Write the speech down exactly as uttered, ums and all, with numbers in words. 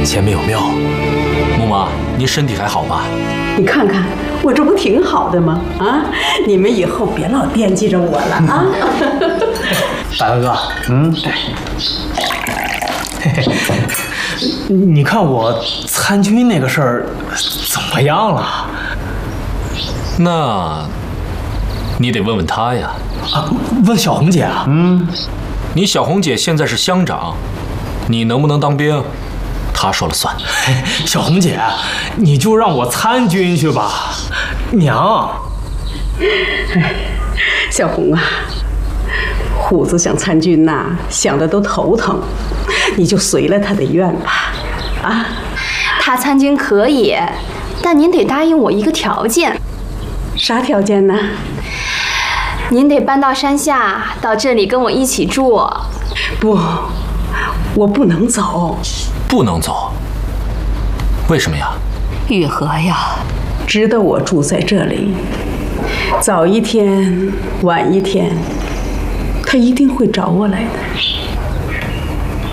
前面有庙。木妈，您身体还好吧？ 你看看我这不挺好的吗？啊，你们以后别老惦记着我了啊！ 大哥哥，嗯，嘿嘿，你看我参军那个事儿怎么样了？ 那，你得问问她呀。 啊，问小红姐啊？ 嗯，你小红姐现在是乡长，你能不能当兵，她说了算。 小红姐，你就让我参军去吧，娘。 小红啊，虎子想参军呐，想的都头疼，你就随了他的愿吧。啊， 他参军可以，但您得答应我一个条件。 啥条件呢？ 您得搬到山下，到这里跟我一起住。 不，我不能走。 不能走？为什么呀？ 雨禾呀， 知道我住在这里，早一天晚一天，他一定会找我来的。